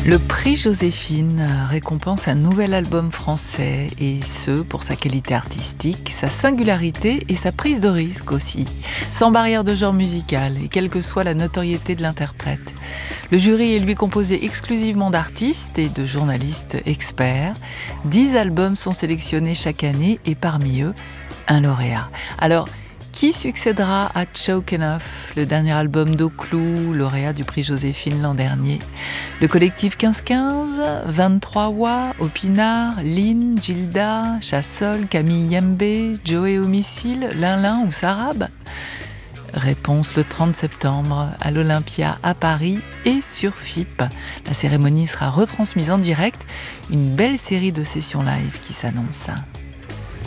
Le prix Joséphine récompense un nouvel album français, et ce, pour sa qualité artistique, sa singularité et sa prise de risque aussi, sans barrière de genre musical et quelle que soit la notoriété de l'interprète. Le jury est lui composé exclusivement d'artistes et de journalistes experts. 10 albums sont sélectionnés chaque année et parmi eux, un lauréat. Alors, qui succédera à Choke Enough, le dernier album d'Oclou, lauréat du prix Joséphine l'an dernier? Le collectif 1515, 23 Wa, Opinard, Lynn, Gilda, Chassol, Camille Yembe, Joey Homicile, Linlin ou Sarab? Réponse le 30 septembre à l'Olympia à Paris et sur FIP. La cérémonie sera retransmise en direct, une belle série de sessions live qui s'annonce.